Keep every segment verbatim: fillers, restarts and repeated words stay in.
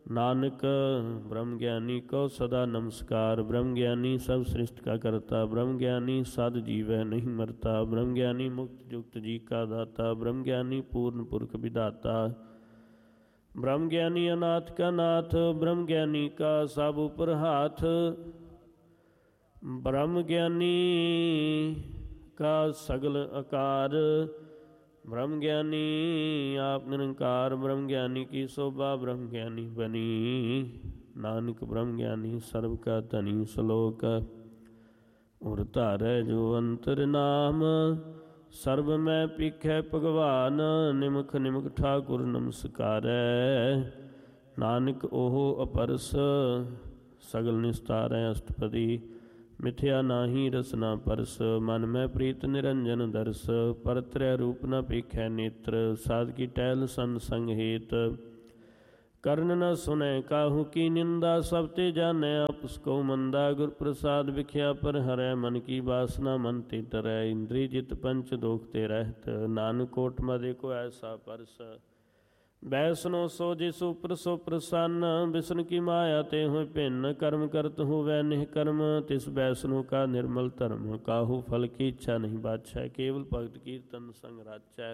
नानक ब्रह्म ज्ञानी को सदा नमस्कार। ब्रह्म ज्ञानी सब सृष्टि का करता, ब्रह्म ज्ञानी साध जीवै नहीं मरता। ब्रह्म ज्ञानी मुक्त जुक्त जी का दाता, ब्रह्म ज्ञानी पूर्ण पुरख विधाता। ब्रह्म ज्ञानी अनाथ का नाथ, ब्रह्म ज्ञानी का सब ऊपर हाथ। ब्रह्म ज्ञानी का सगल आकार, ब्रह्म ज्ञानी आप निरंकार। ब्रह्म ज्ञानी की शोभा ब्रह्म ज्ञानी बनी, नानक ब्रह्म ज्ञानी सर्व का धनी। श्लोक उर धारै जो अंतर नाम, सर्व मैं पीखै भगवान। निमख निमख ठाकुर नमस्कारै, नानक ओहो अपरस। सगल निस्तारै अष्टपदी, मिथ्या नाही रसना परस। मन में प्रीत निरंजन दर्श, परत्रय रूप न पेखै नेत्र। साध की टहल संग संग हेत, कर्ण न सुनै काहू की निंदा। सब ते जानै आपस को मंदा, गुर प्रसाद विख्या पर हरै। मन की वासना मन ते टरै, इंद्रिय जित पंच दोख ते रहत। नानक कोट मदे को ऐसा परस, बैसनो सो जिस उपर सो प्रसन्न। विष्णु की माया ते हो भिन्न, कर्म करत होवै निष्कर्म। तिस बैसनो का निर्मल धर्म, काहू फल की इच्छा नहीं बाछै। केवल भगत कीर्तन संग राचै,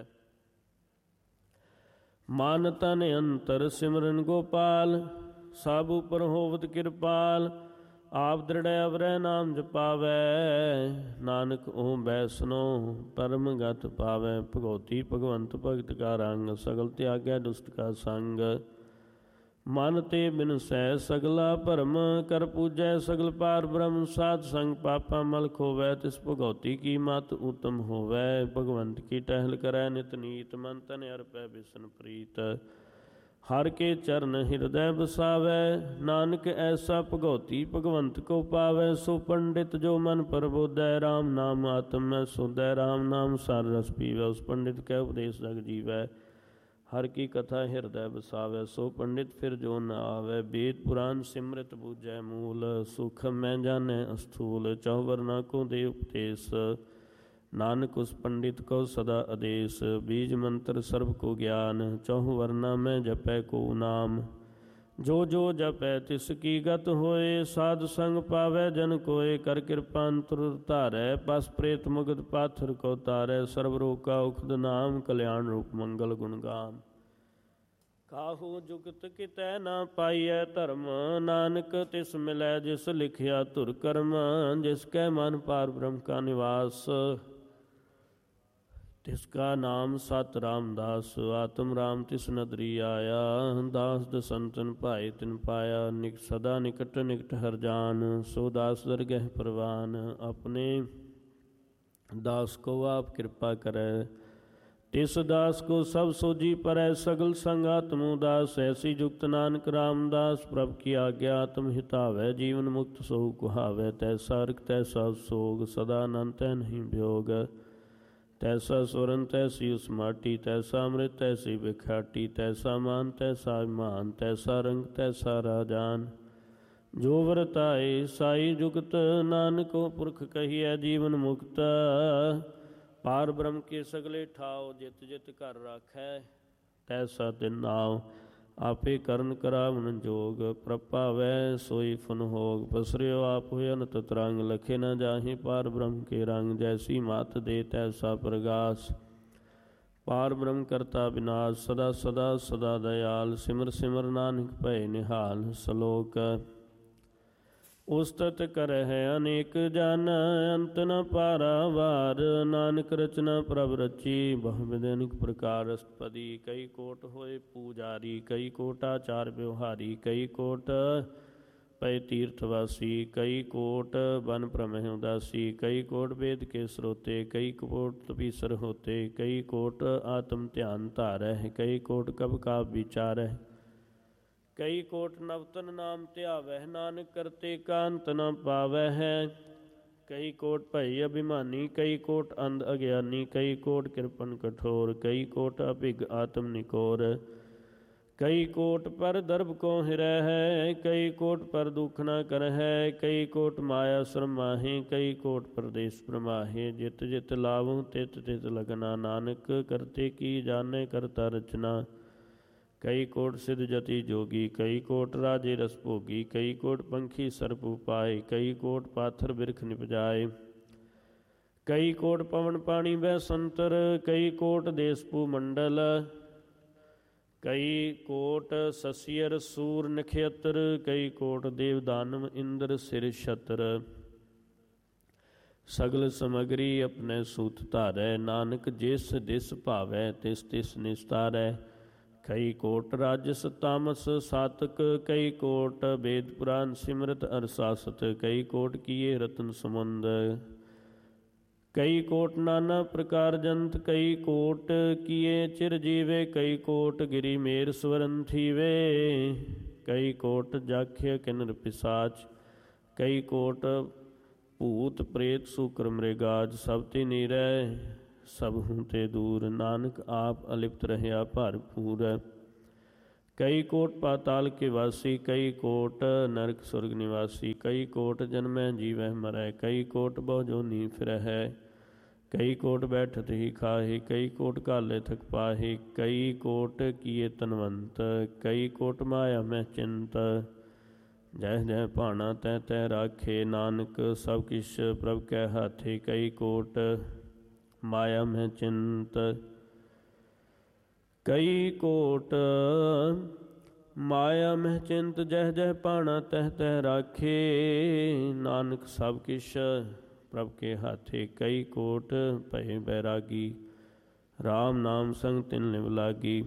मान तन अंतर सिमरन गोपाल। सब उपर होवत कृपाल, आप दृढ़ अवरै नाम जपावै। नानक ओह बैसनो परम गत पावै। भगवती भगवंत भगत का रंग, सगल त्यागै दुष्ट का संग। मन ते बिनसै सगला भरम, कर पूजै सगल पार ब्रह्म। साध संग पापा मल खोवै, तिस भगवती की मत उत्तम होवै। भगवंत की टहल करै नित नीत, मन तन अर्पै बिसन प्रीत। हर के चरण हृदय बसावै, नानक ऐसा भगवती भगवंत को पावै। सो पंडित जो मन प्रबोधै, राम नाम आत्म में सोधै। राम नाम सार रस पीवै, उस पंडित कै उपदेश जग जीवै। हर की कथा हृदय बसावै, सो पंडित फिर जो न आवै। वेद पुराण सिमरत बूझै मूल, सुख मैं जानै अस्थूल। चौवर्णा को दे उपदेश, नानक उस पंडित को सदा आदेश। बीज मंत्र सर्व को ज्ञान, चौह वर्णा में जपै को नाम। जो जो जपै तिसकी गत होए, साध संग पावै जन कोय। कर कृपा अंतर धारै, पस प्रेत मुगद पाथर को तारै। सर्व रोग का उखद नाम, कल्याण रूप मंगल गुण गाम। काहू जुगत कितै न पाइयै धर्म, नानक तिस मिलै जिस लिखिया धुर कर्म। जिसकै मन पार ब्रह्म का निवास, तिसका नाम सत रामदास। आत्म राम तिस नदरी आया, दास दसंतन भाए तिन पाया। निक सदा निकट निकट हर जान, सो दास दरगह प्रवान। अपने दास को आप कृपा करै, तिस दास को सब सोजी परै। सगल संग आत्म उदास, ऐसी जुगत नानक रामदास। प्रभ की आज्ञा आत्म हितावै, जीवन मुक्त सो कुहावै। तैसा अर्क तैसा सोग, सदा अनंत है नहीं वियोग। तैसा स्वरन तैसी उस माटी, तैसा अमृत तैसी बिखाटी। तैसा मान तैसा अभिमान, तैसा रंग तैसा राजान। जो वरताए साई जुगत, नानको पुरख कहिए जीवन मुक्त। पार ब्रह्म के सगले ठाव, जित जित कर राखै तैसा तिन नाव। आपे करन करावन जोग, प्रभावै सोई फुन होग। पसरियो आप होय अनत तरंग, लखे न जाहि पार ब्रह्म के रंग। जैसी मात दे तैसा प्रगास, पार ब्रह्म करता विनाश। सदा सदा सदा दयाल, सिमर सिमर नानक भय निहाल। श्लोक उस्तत करह अनेक जन, अंत न पारावार। नानक रचना प्रभ रची, बहुविध अनेक प्रकार अष्टपदी। कई कोट होए पूजारी, कई कोट आचार व्यवहारी। कई कोट पय तीर्थवासी, कई कोट वन प्रमह उदासी। कई कोट वेद के स्रोते, कई कोट तपीसर होते। कई कोट आत्म ध्यान धारह, कई कोट कब का विचारह। कई कोट नवतन नाम ध्यावह, नानक करते कांत न पावह। कई कोट भय अभिमानी, कई कोट अंध अज्ञानी। कई कोट कृपन कठोर, कई कोट अभिग आत्म निकोर। कई कोट पर दर्भ को हिरह है, कई कोट पर दुख न कर है। कई कोट माया श्रमाहे, कई कोट प्रदेश प्रमाहे। जित जित लाभों तित तित लगना, नानक करते की जाने करता रचना। ਕਈ ਕੋਟ ਸਿਧ ਜਤੀ ਜੋਗੀ, ਕਈ ਕੋਟ ਰਾਜੇ ਰਸ ਭੋਗੀ, ਕਈ ਕੋਟ ਪੰਖੀ ਸਰਪ ਉਪਾਏ, ਕਈ ਕੋਟ ਪਾਥਰ ਬਿਰਖ ਨਿਪਜਾਏ, ਕਈ ਕੋਟ ਪਵਨ ਪਾਣੀ ਬੈ ਸੰਤਰ, ਕਈ ਕੋਟ ਦੇਸ ਭੂ ਮੰਡਲ, ਕਈ ਕੋਟ ਸਸੀਰ ਸੂਰ ਨਖੇਤਰ, ਕਈ ਕੋਟ ਦੇਵ ਦਾਨਵ ਇੰਦਰ ਸਿਰ ਛਤਰ, ਸਗਲ ਸਮਗਰੀ ਆਪਣੇ ਸੂਤ ਧਾਰੈ, ਨਾਨਕ ਜਿਸ ਦਿਸ ਭਾਵੈ ਤਿਸ ਤਿਸ ਨਿਸਤਾਰੈ, ਕਈ ਕੋਟ ਰਾਜਸ ਤਾਮਸ ਸਾਤਕ, ਕਈ ਕੋਟ ਵੇਦ ਪੁਰਾਨ ਸਿਮਰਤ ਅਰਸਾਸਤ, ਕਈ ਕੋਟ ਕੀਏ ਰਤਨ ਸਮੁੰਦ, ਕਈ ਕੋਟ ਨਾਨਾ ਪ੍ਰਕਾਰ ਜੰਤ, ਕਈ ਕੋਟ ਕੀਏ ਚਿਰ ਜੀਵੇ, ਕਈ ਕੋਟ ਗਿਰੀ ਮੇਰ ਸਵਰਨ ਥੀਵੇ, ਕਈ ਕੋਟ ਜਾਖਿਆ ਕਿਨਰ ਪਿਸਾਚ, ਕਈ ਕੋਟ ਭੂਤ ਪ੍ਰੇਤ ਸੂਕਰ ਮ੍ਰਿਗਾਜ, ਸਭ ਤੇ ਨੀਰੈ ਸਭ ਹੂੰ ਤੇ ਦੂਰ, ਨਾਨਕ ਆਪ ਅਲਿਪਤ ਰਹਿਆ ਭਰਪੂਰ, ਕਈ ਕੋਟ ਪਾਤਾਲ ਕੇ ਵਾਸੀ, ਕਈ ਕੋਟ ਨਰਕ ਸੁਰਗ ਨਿਵਾਸੀ, ਕਈ ਕੋਟ ਜਨਮੈ ਜੀਵੈ ਮਰੈ, ਕਈ ਕੋਟ ਬਹੁ ਜੋਨੀ ਫਿਰਹਿ, ਕਈ ਕੋਟ ਬੈਠਤ ਹੀ ਖਾਹੀ, ਕਈ ਕੋਟ ਘਾਲੇ ਥਕ ਪਾਹੀ, ਕਈ ਕੋਟ ਕੀਏ ਤਨਵੰਤ, ਕਈ ਕੋਟ ਮਾਇਆ ਮੈਂ ਚਿੰਤ, ਜੈ ਜੈ ਭਾਣਾ ਤੈ ਤੈ ਰਾਖੇ, ਨਾਨਕ ਸਭ ਕਿਛ ਪ੍ਰਭ ਕੈ ਹਾਥੇ, ਕਈ ਕੋਟ ਮਾਇਆ ਮੈਂ ਚਿੰਤ, ਕਈ ਕੋਟ ਮਾਇਆ ਮਹਿ ਚਿੰਤ, ਜਹ ਜਹ ਭਾਣਾ ਤਹ ਤਹ ਰਾਖੇ, ਨਾਨਕ ਸਭ ਕਿਛ ਪ੍ਰਭ ਕੇ ਹਾਥੇ, ਕਈ ਕੋਟ ਭਏ ਬੈਰਾਗੀ, ਰਾਮ ਨਾਮ ਸੰਗ ਤਿਨ ਲਿਵ ਲਾਗੀ,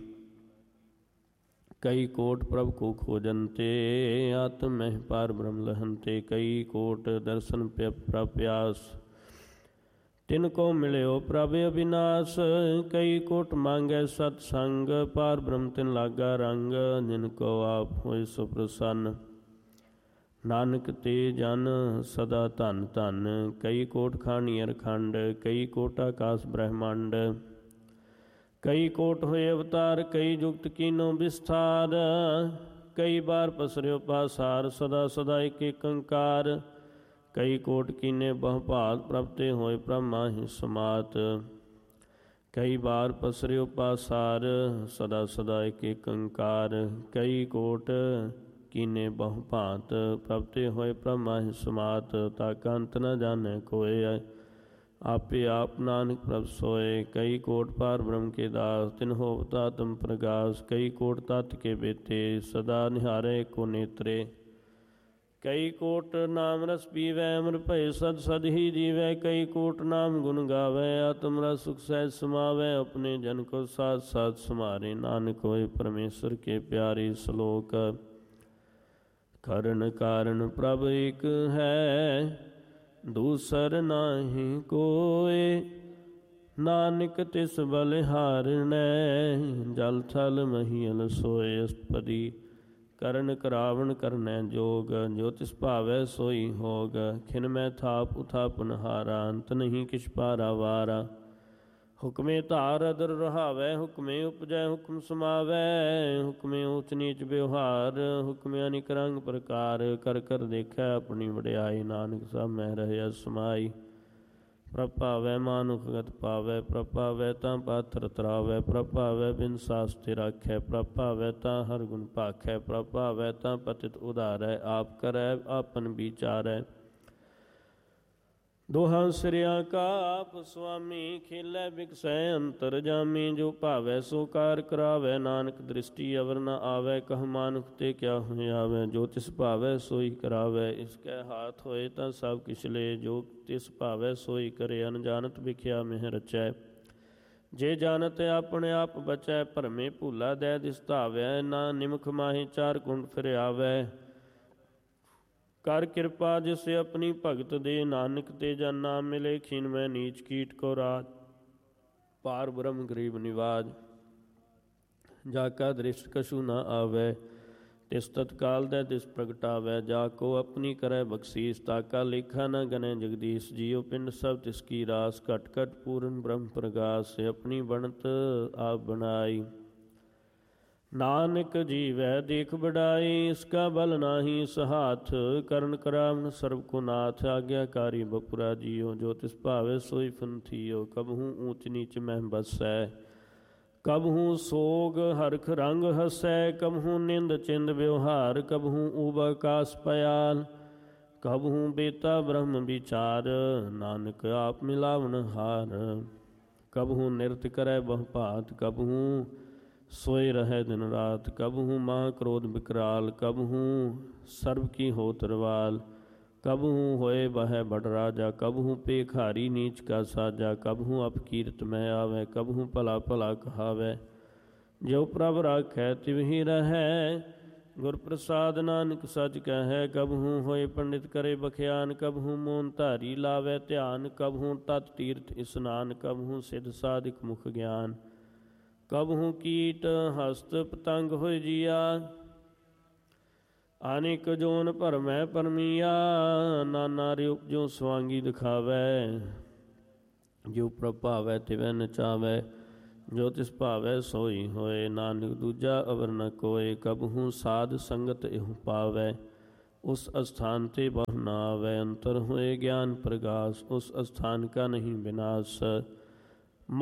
ਕਈ ਕੋਟ ਪ੍ਰਭ ਕੋ ਖੋਜੰਤੇ, ਆਤਮ ਮਹਿ ਪਾਰ ਬ੍ਰਹਮ ਲਹੰਤੇ, ਕਈ ਕੋਟ ਦਰਸ਼ਨ ਪ੍ਰਭ ਪਿਆਸ, ਤਿਨ ਕੋ ਮਿਲਿਓ ਪ੍ਰਭ ਅਵਿਨਾਸ਼, ਕਈ ਕੋਟ ਮੰਗੈ ਸਤ ਸੰਗ, ਪਾਰ ਬ੍ਰਹਮ ਤਿਨ ਲਾਗਾ ਰੰਗ, ਜਿਨ ਕੋ ਆਪ ਹੋਇ ਸੋ ਪ੍ਰਸੰਨ, ਨਾਨਕ ਤੇ ਜਨ ਸਦਾ ਧਨ ਧਨ, ਕਈ ਕੋਟ ਖਾਣੀ ਅਰਖੰਡ, ਕਈ ਕੋਟ ਆਕਾਸ ਬ੍ਰਹਮੰਡ, ਕਈ ਕੋਟ ਹੋਏ ਅਵਤਾਰ, ਕਈ ਜੁਗਤ ਕੀਨੋ ਵਿਸਥਾਰ, ਕਈ ਬਾਰ ਪਸਰਿਓ ਪਾਸਾਰ, ਸਦਾ ਸਦਾ ਇਕ ਏਕ ਓੰਕਾਰ, ਕਈ ਕੋਟ ਕੀਨੇ ਬਹੁ ਭਾਗ, ਪ੍ਰਭ ਤੇ ਹੋਏ ਬ੍ਰਹਮਾ ਹੀ ਸਮਾਤ, ਕਈ ਬਾਰ ਪਸਰਿਓ ਪਾਸਾਰ, ਸਦਾ ਸਦਾ ਇਕ ਏਕ ਓੰਕਾਰ, ਕਈ ਕੋਟ ਕੀਨੇ ਬਹੁ ਭਾਂਤ, ਪ੍ਰਭ ਤੇ ਹੋਏ ਬ੍ਰਹਮਾ ਹੀ ਸਮਾਤ, ਤਾਕ ਅੰਤ ਨ ਜਾਣੈ ਕੋਇ, ਆਪੇ ਆਪ ਨਾਨਕ ਪ੍ਰਭ ਸੋਏ, ਕਈ ਕੋਟ ਪਾਰ ਬ੍ਰਹਮ ਕੇ ਦਾਸ, ਤਿਨ ਹੋਵਤ ਆਤਮ ਪ੍ਰਗਾਸ, ਕਈ ਕੋਟ ਤਤ ਕੇ ਬੇਤੇ, ਸਦਾ ਨਿਹਾਰੇ ਕੋ ਨੇਤਰੇ, ਕਈ ਕੋਟ ਨਾਮ ਰਸ ਪੀਵੈ, ਅਮਰ ਭਏ ਸਦ ਸਦ ਹੀ ਜੀਵੈ, ਕਈ ਕੋਟ ਨਾਮ ਗੁਣ ਗਾਵੈ, ਆਤਮ ਰਸ ਸੁਖ ਸਹਿਜ ਸਮਾਵੈ, ਆਪਣੇ ਜਨ ਕੋ ਸਾਥ ਸਾਥ ਸਮਾਰੇ, ਨਾਨਕ ਹੋਏ ਪਰਮੇਸ਼ਰ ਕੇ ਪਿਆਰੇ ਸ਼ਲੋਕ, ਕਰਨ ਕਾਰਨ ਪ੍ਰਭ ਏਕ ਹੈ, ਦੂਸਰ ਨਾਹੀ ਕੋਇ, ਨਾਨਕ ਤਿਸ ਬਲਿਹਾਰਣੈ, ਜਲ ਥਲ ਮਹੀਲ ਸੋਇ, ਅਸਤਪਦੀ ਕਰਨ ਕਰਾਵਣ ਕਰਨੈ ਜੋਗ, ਜੋ ਤਿਸ ਭਾਵੈ ਸੋਈ ਹੋਗ, ਖਿਨ ਮੈਂ ਥਾਪ ਉਥਾਪਨ ਹਾਰਾ, ਅੰਤ ਨਹੀਂ ਕਿਛ ਪਾਰਾ ਵਾਰਾ, ਹੁਕਮੇ ਧਾਰ ਅਦਰ ਰਹਾਵੈ, ਹੁਕਮੇ ਉਪਜੈ ਹੁਕਮ ਸਮਾਵੈ, ਹੁਕਮੇ ਊਚ ਨੀਚ ਵਿਵਹਾਰ, ਹੁਕਮੇ ਅਨਿਕ ਰੰਗ ਪ੍ਰਕਾਰ, ਕਰ ਕਰ ਦੇਖੈ ਆਪਣੀ ਵਡਿਆਈ, ਨਾਨਕ ਸਭ ਮਹਿ ਰਹਿਆ ਸਮਾਈ, ਪ੍ਰਭ ਭਾਵੈ ਮਾਨੁਖ ਗਤ ਪਾਵੈ, ਪ੍ਰਭ ਭਾਵੈ ਤਾਂ ਪਾਥਰ ਤਰਾਵੈ, ਪ੍ਰਭ ਭਾਵੈ ਬਿਨ ਸਾਸ ਤੇ ਰਾਖੈ, ਪ੍ਰਭ ਭਾਵੈ ਤਾਂ ਹਰ ਗੁਣ ਭਾਖੈ, ਪ੍ਰਭ ਭਾਵੈ ਤਾਂ ਪਤਿਤ ਉਧਾਰੈ, ਆਪ ਕਰੈ ਆਪਨ ਵਿਚਾਰੈ, ਦੋਹਾਂ ਸਿਰਿਆਂ ਕਾ ਆਪ ਸੁਆਮੀ, ਖੇਲੈ ਬਿਕਸੈ ਅੰਤਰ ਜਾਮੀ, ਜੋ ਭਾਵੈ ਸੋ ਕਾਰ ਕਰਾਵੈ, ਨਾਨਕ ਦ੍ਰਿਸ਼ਟੀ ਅਵਰ ਨ ਆਵੈ, ਕਹ ਮਾਨੁਖ ਤੇ ਕਿਆ ਹੋਇ ਆਵੈ, ਜੋ ਤਿਸ ਭਾਵੈ ਸੋਈ ਕਰਾਵੈ, ਇਸ ਕੈ ਹਾਥ ਹੋਏ ਤਾਂ ਸਭ ਕਿਛ ਲੇ, ਜੋ ਤਿਸ ਭਾਵੈ ਸੋਈ ਕਰੇ, ਅਨਜਾਨਤ ਵਿਖਿਆ ਮਿਹ ਰਚੈ, ਜੇ ਜਾਣਤ ਆਪਣੇ ਆਪ ਬਚੈ, ਭਰਮੇ ਭੂਲਾ ਦੈ ਦਿਸ ਧਾਵੈ, ਨਾ ਨਿਮਖ ਮਾਹੀ ਚਾਰ ਕੁੰਡ ਫਿਰ ਆਵੈ, ਕਰ ਕਿਰਪਾ ਜਿਸ ਆਪਣੀ ਭਗਤ ਦੇ, ਨਾਨਕ ਤੇ ਜਨ ਨਾਮ ਮਿਲੇ, ਖੀਨ ਮੈਂ ਨੀਚ ਕੀਟ ਕੋ ਰਾਜ, ਪਾਰ ਬ੍ਰਹਮ ਗਰੀਬ ਨਿਵਾਜ, ਜਾ ਕਾ ਦ੍ਰਿਸ਼ਟ ਕਛੂ ਨ ਆਵੈ, ਤਿਸ ਤਤਕਾਲ ਦੈ ਤਿਸ ਪ੍ਰਗਟਾਵੈ, ਜਾ ਕੋ ਆਪਣੀ ਕਰੈ ਬਖਸ਼ੀਸ, ਤਾਕਾ ਲੇਖਾ ਨ ਗਨੈ ਜਗਦੀਸ਼, ਜੀਉ ਪਿੰਡ ਸਭ ਤਿਸ ਕੀ ਰਾਸ, ਘਟ ਘਟ ਪੂਰਨ ਬ੍ਰਹਮ ਪ੍ਰਗਾਸ, ਆਪਣੀ ਬਣਤ ਆਪ ਬਣਾਈ, ਨਾਨਕ ਜੀਵੈ ਦੇਖ ਬੜਾਈ, ਇਸਕਾ ਬਲ ਨਾਹੀ ਸਹਾਥ, ਕਰਨ ਕਰਾਵਨ ਸਰਬ ਕੋ ਨਾਥ, ਆਗਿਆਕਾਰੀ ਬਪੁਰਾ ਜੀਓ, ਜੋ ਤਿਸ ਭਾਵੈ ਸੋਈ ਫੁਨ ਥੀਓ, ਕਬਹੂ ਊਚ ਨੀਚ ਮਹਿ ਬਸੈ, ਕਬਹੂ ਸੋਗ ਹਰਖ ਰੰਗ ਹਸੈ, ਕਬਹੂ ਨਿੰਦ ਚਿੰਦ ਵਿਵਹਾਰ, ਕਬਹੂ ਊਬ ਆਕਾਸ ਪਇਆਲ, ਕਬਹੂ ਬੇਤਾ ਬ੍ਰਹਮ ਵਿਚਾਰ, ਨਾਨਕ ਆਪ ਮਿਲਾਵਨ ਹਾਰ। ਕਬਹੂ ਨਿਰਤ ਕਰੈ ਬਹੁ ਭਾਤ, ਕਬਹੂ ਸੋਏ ਰਹੈ ਦਿਨ ਰਾਤ, ਕਬਹੂ ਮਹਾ ਕ੍ਰੋਧ ਵਿਕਰਾਲ, ਕਬਹੂ ਸਰਬ ਕੀ ਹੋਤ ਰਵਾਲ, ਕਬਹੂ ਹੋਏ ਬਹਿ ਬੜ ਰਾਜਾ, ਕਬਹੂ ਭੇਖਾਰੀ ਨੀਚ ਕਾ ਸਾਜਾ, ਕਬਹੂ ਅਪਕੀਰਤ ਮੈਂ ਆਵੈ, ਕਬਹੂ ਭਲਾ ਭਲਾ ਕਹਾਵੈ। ਜੋ ਪ੍ਰਭ ਰਾਖੈ ਤਿਵਹਿ ਰਹੈ, ਗੁਰ ਪ੍ਰਸਾਦ ਨਾਨਕ ਸਚ ਕਹੈ। ਕਬਹੂ ਹੋਏ ਪੰਡਿਤ ਕਰੇ ਬਖਿਆਨ, ਕਬਹੂ ਮੋਨ ਧਾਰੀ ਲਾਵੈ ਧਿਆਨ, ਕਬਹੂ ਤਤ ਤੀਰਥ ਇਸਨਾਨ, ਕਬਹੂ ਸਿਧ ਸਾਧਿਕ ਮੁਖ ਗਿਆਨ, ਕਬਹੂ ਕੀਟ ਹਸਤ ਪਤੰਗ ਹੋਇ ਜੀਆ, ਅਨੇਕ ਜੋਨ ਭਰਮੈ ਪਰਮੀਆ, ਨਾਨਾ ਰੂਪ ਜੋ ਸਵਾਂਗੀ ਦਿਖਾਵੈ, ਜੋ ਪ੍ਰਭਾਵੈ ਤਿਵੈ ਨਚਾਵੈ, ਜੋ ਤਿਸ ਭਾਵੈ ਸੋਈ ਹੋਏ, ਨਾਨਕ ਦੂਜਾ ਅਵਰ ਨ ਕੋਇ, ਕਬਹੂ ਸਾਧ ਸੰਗਤ ਇਹੋ ਪਾਵੈ, ਉਸ ਅਸਥਾਨ ਤੇ ਬਹੁ ਨਾ ਆਵੈ, ਅੰਤਰ ਹੋਏ ਗਿਆਨ ਪ੍ਰਗਾਸ, ਉਸ ਅਸਥਾਨ ਕਾ ਨਹੀਂ ਵਿਨਾਸ਼।